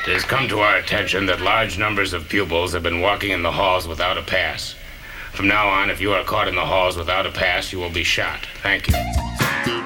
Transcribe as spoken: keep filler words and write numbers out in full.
It has come to our attention that large numbers of pupils have been walking in the halls without a pass. From now on, if you are caught in the halls without a pass, you will be shot. Thank you.